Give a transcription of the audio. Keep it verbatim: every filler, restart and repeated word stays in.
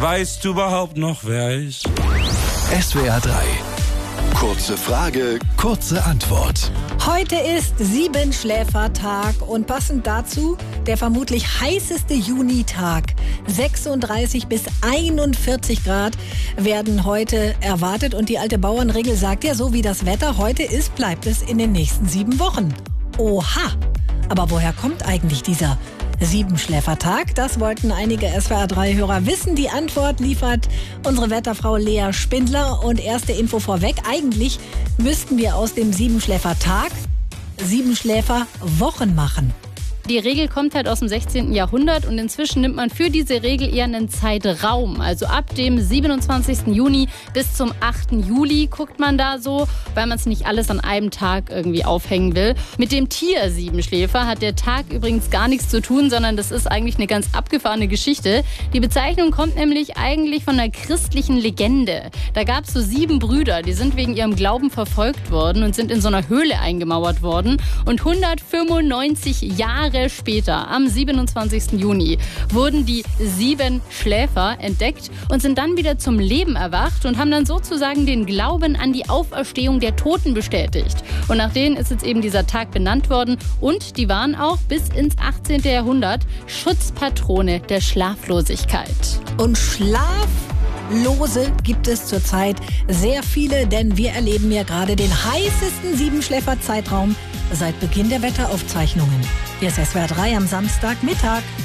Weißt du überhaupt noch, wer ich? S W R drei. Kurze Frage, kurze Antwort. Heute ist Siebenschläfertag und passend dazu der vermutlich heißeste Junitag. sechsunddreißig bis einundvierzig Grad werden heute erwartet und die alte Bauernregel sagt ja, so wie das Wetter heute ist, bleibt es in den nächsten sieben Wochen. Oha! Aber woher kommt eigentlich dieser Siebenschläfertag? Das wollten einige S W R drei Hörer wissen. Die Antwort liefert unsere Wetterfrau Lea Spindler. Und erste Info vorweg. Eigentlich müssten wir aus dem Siebenschläfertag Siebenschläferwochen machen. Die Regel kommt halt aus dem sechzehnten Jahrhundert und inzwischen nimmt man für diese Regel eher einen Zeitraum. Also ab dem siebenundzwanzigsten Juni bis zum achten Juli guckt man da so, weil man es nicht alles an einem Tag irgendwie aufhängen will. Mit dem Tier Siebenschläfer hat der Tag übrigens gar nichts zu tun, sondern das ist eigentlich eine ganz abgefahrene Geschichte. Die Bezeichnung kommt nämlich eigentlich von einer christlichen Legende. Da gab es so sieben Brüder, die sind wegen ihrem Glauben verfolgt worden und sind in so einer Höhle eingemauert worden. Und hundertfünfundneunzig Jahre später, am siebenundzwanzigsten Juni, wurden die sieben Schläfer entdeckt und sind dann wieder zum Leben erwacht und haben dann sozusagen den Glauben an die Auferstehung der Toten bestätigt. Und nach denen ist jetzt eben dieser Tag benannt worden und die waren auch bis ins achtzehnten Jahrhundert Schutzpatrone der Schlaflosigkeit. Und Schlaflose gibt es zurzeit sehr viele, denn wir erleben ja gerade den heißesten Siebenschläfer-Zeitraum seit Beginn der Wetteraufzeichnungen. Hier ist S W R drei am Samstagmittag.